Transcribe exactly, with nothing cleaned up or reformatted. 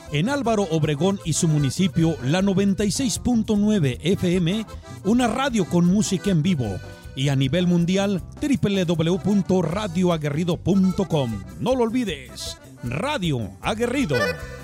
En Álvaro Obregón y su municipio, la noventa y seis punto nueve F M, una radio con música en vivo. Y a nivel mundial, doble u doble u doble u punto radio aguerrido punto com. No lo olvides, Radio Aguerrido.